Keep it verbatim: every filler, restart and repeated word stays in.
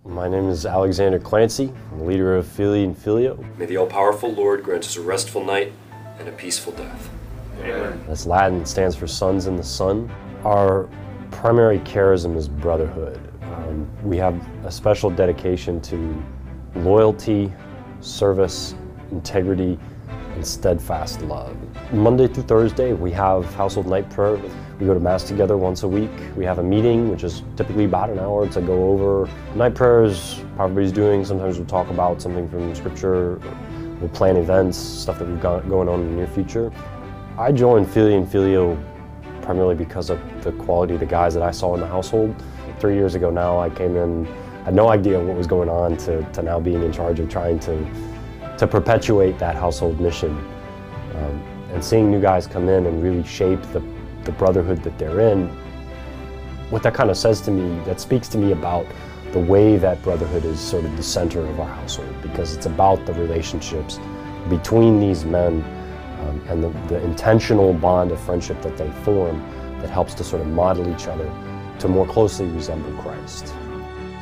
My name is Alexander Clancy. I'm the leader of Filii and Filio. May the all-powerful Lord grant us a restful night and a peaceful death. Amen. That's Latin, it stands for Sons in the Sun. Our primary charism is brotherhood. Um, we have a special dedication to loyalty, service, integrity, and steadfast love. Monday through Thursday, we have household night prayer. We go to Mass together once a week. We have a meeting, which is typically about an hour to go over night prayers, how everybody's doing. Sometimes we'll talk about something from Scripture. We'll plan events, stuff that we've got going on in the near future. I joined Filii and Filio primarily because of the quality of the guys that I saw in the household. Three years ago now, I came in, had no idea what was going on to, to now being in charge of trying to, to perpetuate that household mission. Um, and seeing new guys come in and really shape the, the brotherhood that they're in, what that kind of says to me, that speaks to me about the way that brotherhood is sort of the center of our household, because it's about the relationships between these men um, and the, the intentional bond of friendship that they form that helps to sort of model each other to more closely resemble Christ.